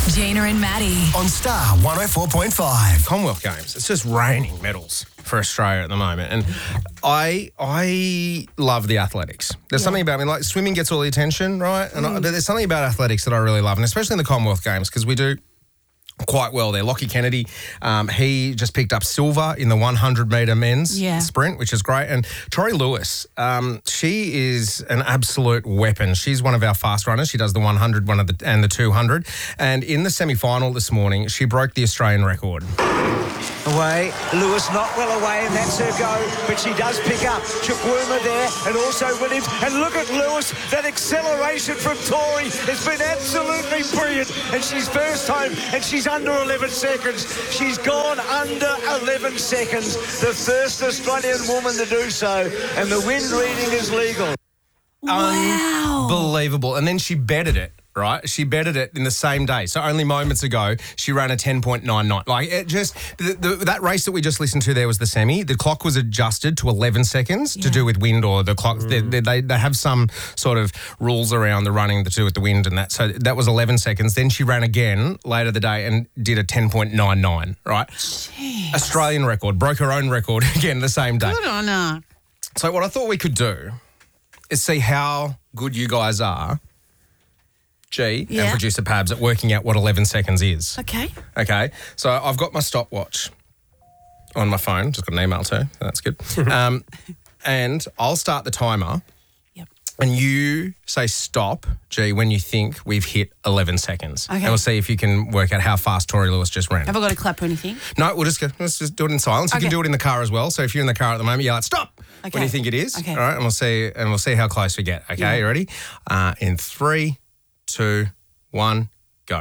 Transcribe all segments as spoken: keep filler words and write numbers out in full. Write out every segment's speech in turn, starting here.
Gina and Maddie. On Star one oh four point five. Commonwealth Games. It's just raining medals for Australia at the moment. And I I love the athletics. There's yeah. something about me, like swimming gets all the attention, right? And mm. I, but there's something about athletics that I really love, and especially in the Commonwealth Games, because we do quite well there. Lockie Kennedy, um, he just picked up silver in the one hundred metre men's yeah. sprint, which is great. And Tori Lewis, um, she is an absolute weapon. She's one of our fast runners. She does the one hundred one of the, and the two hundred. And in the semi-final this morning, she broke the Australian record. Away, Lewis not well away, and that's her go, but she does pick up Chukwuma there, and also Williams, and look at Lewis, that acceleration from Tori has been absolutely brilliant, and she's first home, and she's under eleven seconds. She's gone under eleven seconds, the first Australian woman to do so, and the wind reading is legal. Wow. Unbelievable. And then she betted it. Right, she betted it in the same day. So only moments ago, she ran a ten point nine nine. Like it just the, the, that race that we just listened to there was the semi. The clock was adjusted to eleven seconds yeah. to do with wind or the clock. Mm. They, they they have some sort of rules around the running to do with the wind and that. So that was eleven seconds. Then she ran again later the day and did a ten point nine nine. Right, Jeez. Australian record, broke her own record again the same day. Good on her. So what I thought we could do is see how good you guys are. G yeah. and producer Pabs at working out what eleven seconds is. Okay. Okay. So I've got my stopwatch on my phone. Just got an email too. That's good. um, and I'll start the timer. Yep. And you say stop, G, when you think we've hit eleven seconds. Okay. And we'll see if you can work out how fast Tori Lewis just ran. Have I got to clap or anything? No, we'll just go, let's just do it in silence. Okay. You can do it in the car as well. So if you're in the car at the moment, yell out stop okay. when you think it is. Okay. All right. And we'll see and we'll see how close we get. Okay, yeah. You ready? Uh, in three. Two, one, go.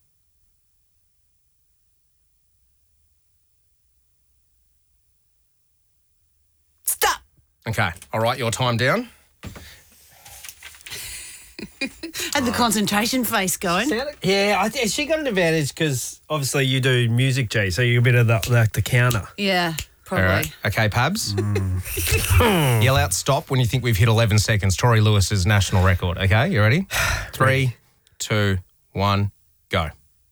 Stop. Okay, I'll write your time down. Had the concentration face going. Yeah, I th- she got an advantage because obviously you do music, G, so you're a bit of the, like the counter. Yeah, probably. All right. Okay, Pabs. Mm. Yell out stop when you think we've hit eleven seconds. Tori Lewis's national record. Okay, you ready? Three, two, one, go.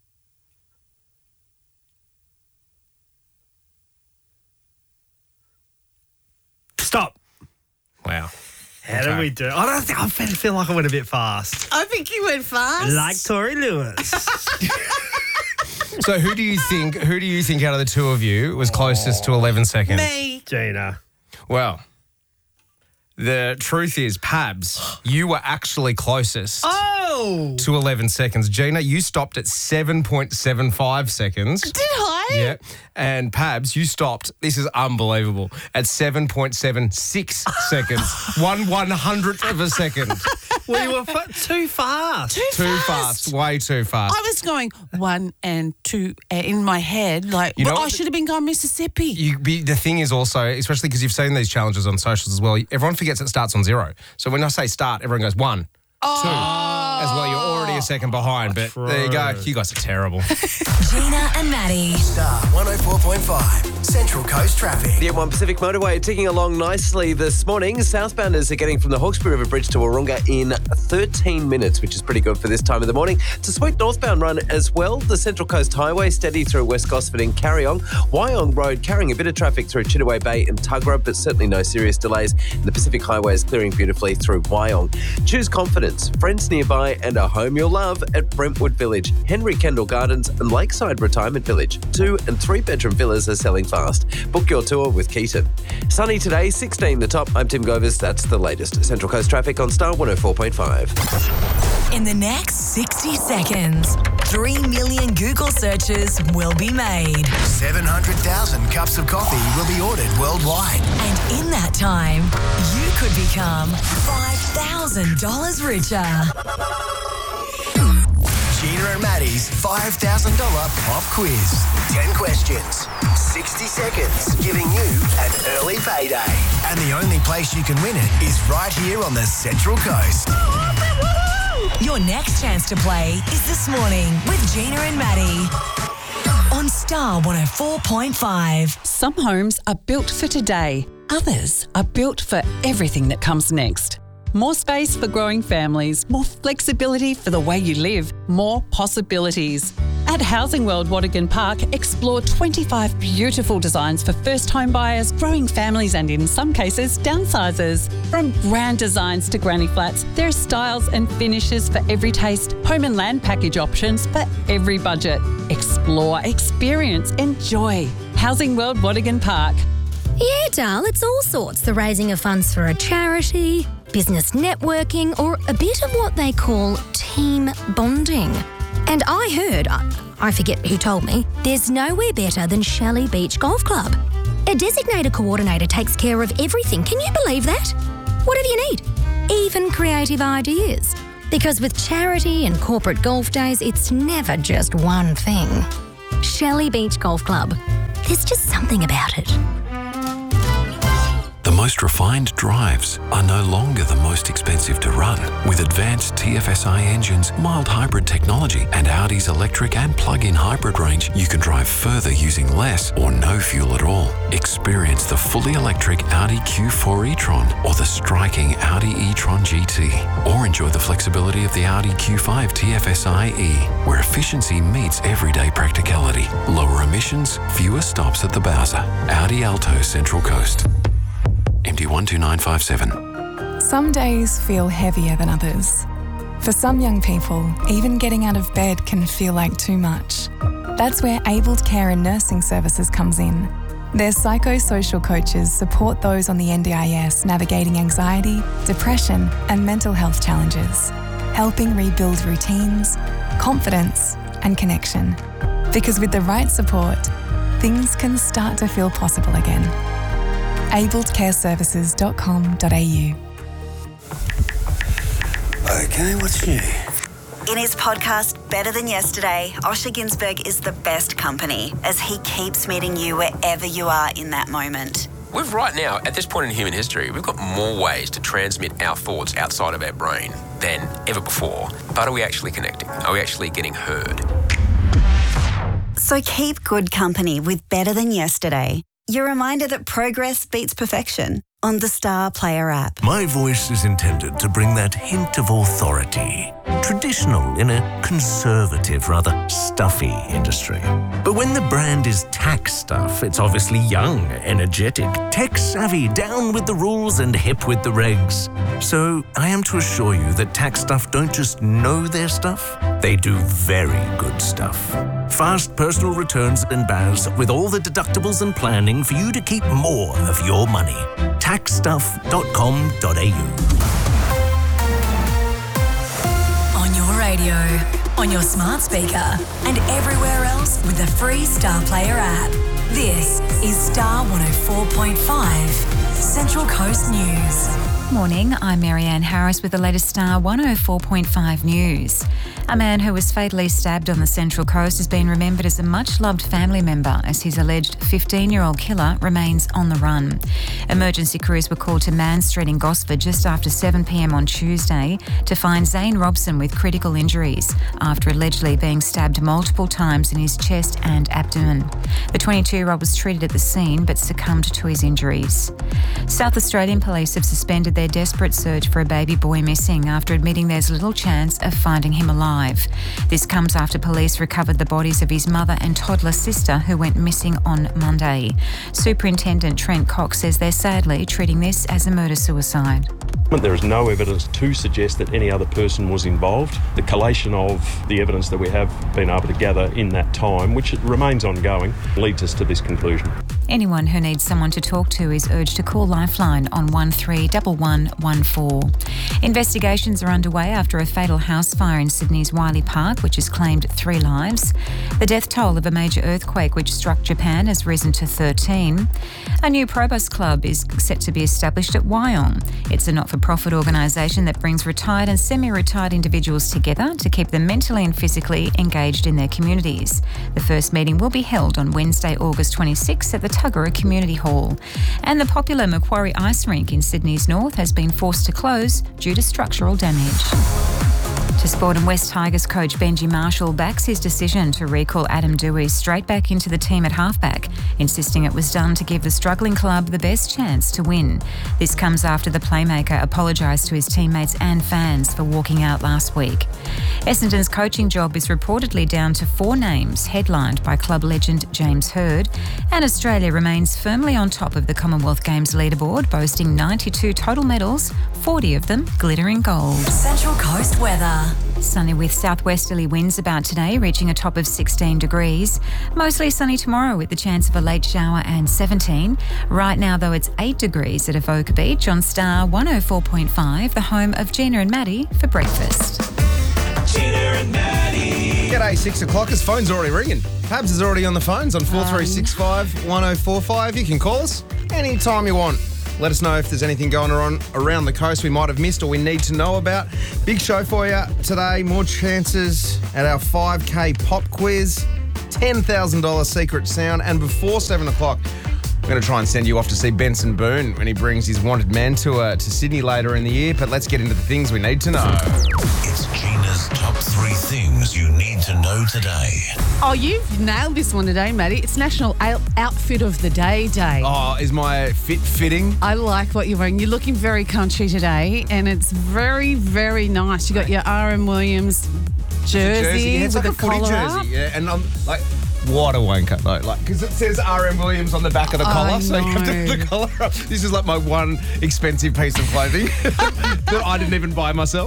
Stop. Wow. How okay. did we do? I don't think I feel like I went a bit fast. I think you went fast. Like Tori Lewis. So who do you think? Who do you think out of the two of you was closest to eleven seconds? Me. Gina. Well, the truth is, Pabs, you were actually closest. Oh. To eleven seconds. Gina, you stopped at seven point seven five seconds. Did I? Yeah. And Pabs, you stopped, this is unbelievable, at seven point seven six seconds. One one hundredth of a second. We were f- too fast. Too, Too fast. fast. Way too fast. I was going one and two uh, in my head, like, You know well, I what? should have been going Mississippi. You be, the thing is also, especially because you've seen these challenges on socials as well, everyone forgets it starts on zero. So when I say start, everyone goes one, oh. two. As well, you're already a second behind, but True. there you go. You guys are terrible. Gina and Maddie. Star one oh four point five. Central Coast Traffic. The M one Pacific Motorway ticking along nicely this morning. Southbounders are getting from the Hawkesbury River Bridge to Wahroonga in thirteen minutes, which is pretty good for this time of the morning. It's a sweet northbound run as well. The Central Coast Highway steady through West Gosford and Carryong. Wyong Road carrying a bit of traffic through Chittaway Bay and Tuggerah, but certainly no serious delays. And the Pacific Highway is clearing beautifully through Wyong. Choose confidence, friends nearby, and a home you'll love at Brentwood Village, Henry Kendall Gardens and Lakeside Retirement Village. Two and three bedroom villas are selling fast. Book your tour with Keaton. Sunny today, sixteen the top. I'm Tim Govers. That's the latest. Central Coast Traffic on Star one oh four point five. In the next sixty seconds, three million Google searches will be made. seven hundred thousand cups of coffee will be ordered worldwide. And in that time, you could become five thousand dollars richer. Gina and Maddie's five thousand dollars pop quiz. ten questions, sixty seconds, giving you an early payday. And the only place you can win it is right here on the Central Coast. Your next chance to play is this morning with Gina and Maddie on Star one oh four point five. Some homes are built for today. Others are built for everything that comes next. More space for growing families, more flexibility for the way you live, more possibilities. At Housing World Watergan Park, explore twenty-five beautiful designs for first home buyers, growing families and, in some cases, downsizers. From grand designs to granny flats, there are styles and finishes for every taste, home and land package options for every budget. Explore, experience, enjoy. Housing World Watergan Park. Yeah, Dal, it's all sorts. The raising of funds for a charity, business networking, or a bit of what they call team bonding. And I heard, I, I forget who told me, there's nowhere better than Shelley Beach Golf Club. A designated coordinator takes care of everything. Can you believe that? Whatever you need, even creative ideas. Because with charity and corporate golf days, it's never just one thing. Shelley Beach Golf Club. There's just something about it. The most refined drives are no longer the most expensive to run. With advanced T F S I engines, mild hybrid technology, and Audi's electric and plug-in hybrid range, you can drive further using less or no fuel at all. Experience the fully electric Audi Q four e-tron or the striking Audi e-tron G T. Or enjoy the flexibility of the Audi Q five T F S I E, where efficiency meets everyday practicality. Lower emissions, fewer stops at the Bowser. Audi Alto Central Coast. M D one two nine five seven. Some days feel heavier than others. For some young people, even getting out of bed can feel like too much. That's where Abled Care and Nursing Services comes in. Their psychosocial coaches support those on the N D I S navigating anxiety, depression, and mental health challenges, helping rebuild routines, confidence, and connection. Because with the right support, things can start to feel possible again. abled care services dot com dot a u. Okay, what's new? In his podcast, Better Than Yesterday, Osher Ginsberg is the best company as he keeps meeting you wherever you are in that moment. We've right now, at this point in human history, we've got more ways to transmit our thoughts outside of our brain than ever before. But are we actually connecting? Are we actually getting heard? So keep good company with Better Than Yesterday. Your reminder that progress beats perfection on the Star Player app. My voice is intended to bring that hint of authority. Traditional in a conservative, rather stuffy industry. But when the brand is tax stuff, it's obviously young, energetic, tech-savvy, down with the rules and hip with the regs. So I am to assure you that tax stuff don't just know their stuff, they do very good stuff. Fast personal returns and B A S with all the deductibles and planning for you to keep more of your money. tax stuff dot com dot a u. On your radio, on your smart speaker, and everywhere else with the free Star Player app. This is Star one oh four point five, Central Coast News. Morning, I'm Marianne Harris with the latest Star one oh four point five news. A man who was fatally stabbed on the Central Coast has been remembered as a much-loved family member as his alleged fifteen-year-old killer remains on the run. Emergency crews were called to Man Street in Gosford just after seven p m on Tuesday to find Zane Robson with critical injuries after allegedly being stabbed multiple times in his chest and abdomen. The twenty-two-year-old was treated at the scene but succumbed to his injuries. South Australian police have suspended their desperate search for a baby boy missing after admitting there's little chance of finding him alive. This comes after police recovered the bodies of his mother and toddler sister who went missing on Monday. Superintendent Trent Cox says they're sadly treating this as a murder-suicide. There is no evidence to suggest that any other person was involved. The collation of the evidence that we have been able to gather in that time, which remains ongoing, leads us to this conclusion. Anyone who needs someone to talk to is urged to call Lifeline on one three one one one four. Investigations are underway after a fatal house fire in Sydney's Wiley Park, which has claimed three lives. The death toll of a major earthquake which struck Japan has risen to thirteen. A new Probus Club is set to be established at Wyong. It's a not-for-profit organisation that brings retired and semi-retired individuals together to keep them mentally and physically engaged in their communities. The first meeting will be held on Wednesday, August twenty-sixth at the Tuggerah Community Hall. And the popular Macquarie Ice Rink in Sydney's north has been forced to close due to structural damage. To sport, and West Tigers coach Benji Marshall backs his decision to recall Adam Dewey straight back into the team at halfback, insisting it was done to give the struggling club the best chance to win. This comes after the playmaker apologised to his teammates and fans for walking out last week. Essendon's coaching job is reportedly down to four names, headlined by club legend James Hird, and Australia remains firmly on top of the Commonwealth Games leaderboard, boasting ninety-two total medals, forty of them glittering gold. Central Coast weather. Sunny with southwesterly winds about today, reaching a top of sixteen degrees. Mostly sunny tomorrow with the chance of a late shower and seventeen. Right now, though, it's eight degrees at Avoca Beach on Star one oh four point five, the home of Gina and Maddie for breakfast. Gina and Maddie. G'day, six o'clock. His phone's already ringing. Pabs is already on the phones on four three six five, one oh four five. You can call us anytime you want. Let us know if there's anything going on around the coast we might have missed or we need to know about. Big show for you today. More chances at our five K pop quiz. ten thousand dollars secret sound. And before seven o'clock, we're going to try and send you off to see Benson Boone when he brings his Wanted Man tour to Sydney later in the year. But let's get into the things we need to know. It's Gina's top three things you need to know today. Oh, you've nailed this one today, Maddie. It's National Out- Outfit of the Day Day. Oh, is my fit fitting? I like what you're wearing. You're looking very country today, and it's very, very nice. You got your R M Williams jersey, jersey. Yeah, it's with like a a footy collar jersey. up. Yeah, and I'm like, what a wanker though, like because it says R M Williams on the back of the I collar, so you have to know. put the collar up. This is like my one expensive piece of clothing that I didn't even buy myself.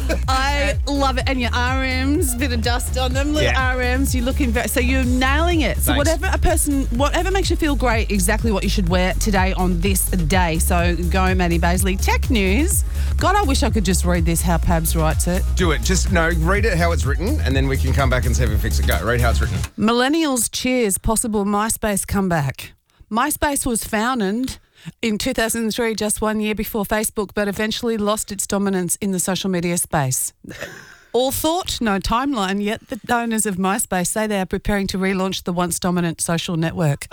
I love it. And your R Ms, bit of dust on them, little Yeah. R Ms. You're looking very, so you're nailing it. So Thanks. whatever a person, whatever makes you feel great, exactly what you should wear today on this day. So go, Maddie Baisley. Tech news. God, I wish I could just read this how Pabs writes it. Do it. Just no, read it how it's written, and then we can come back and see if we fix it. Go. Read how it's written. Millennials cheers possible MySpace comeback. MySpace was founded in two thousand three, just one year before Facebook, but eventually lost its dominance in the social media space. All thought, no timeline, yet the owners of MySpace say they are preparing to relaunch the once dominant social network.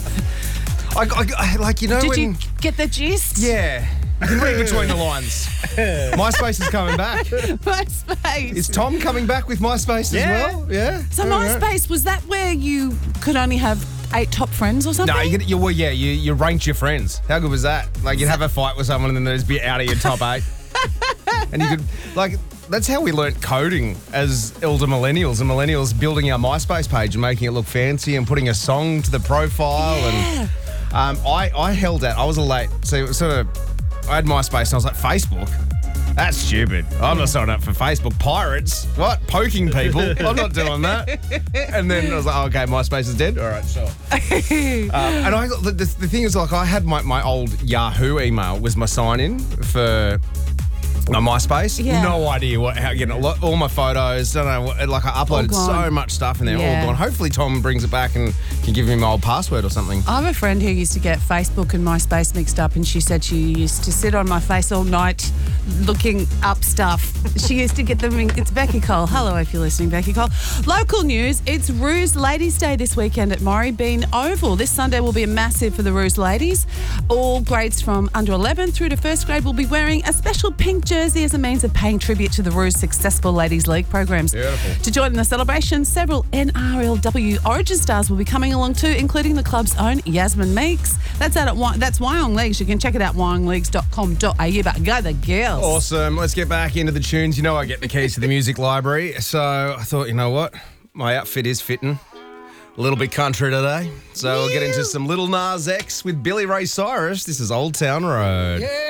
I, I, I like you know Did when you get the gist? yeah. You can read between the lines. MySpace is coming back. MySpace. Is Tom coming back with MySpace Yeah. as well? Yeah. So All right. MySpace, was that where you could only have eight top friends or something? No, you, get, you well, yeah, you you ranked your friends. How good was that? Like you'd have a fight with someone and then there'd be out of your top eight, and you could like. That's how we learnt coding as elder millennials and millennials, building our MySpace page and making it look fancy and putting a song to the profile. Yeah. And um, I I held out. I was a late, so it was sort of. I had MySpace and I was like, Facebook? That's stupid. I'm not signing up for Facebook. Pirates? What? Poking people? I'm not doing that. And then I was like, oh, okay, MySpace is dead? All right, sure. um, and I the, the thing is, like, I had my, my old Yahoo email was my sign-in for my MySpace. Yeah. No idea what, how, you know, lo- all my photos, don't know, what, like I uploaded All gone. so much stuff in there, Yeah. all gone. Hopefully Tom brings it back and can give me my old password or something. I have a friend who used to get Facebook and MySpace mixed up, and she said she used to sit on my face all night looking up stuff. She used to get them in, it's Becky Cole. Hello, if you're listening, Becky Cole. Local news, it's Roos Ladies Day this weekend at Murray Bean Oval. This Sunday will be a massive for the Roos ladies. All grades from under eleven through to first grade will be wearing a special pink jersey as a means of paying tribute to the Roos successful Ladies League programs. Beautiful. To join in the celebration, several N R L W Origin stars will be coming along too, including the club's own Yasmin Meeks. That's out at Wy- that's Wyong Leagues. You can check it out, wyong leagues dot com dot a u. But go the girls. Awesome. Let's get back into the tunes. You know I get the keys to the music library. So I thought, you know what? My outfit is fitting. A little bit country today. So we'll get into some Little Nas X with Billy Ray Cyrus. This is Old Town Road. Yeah.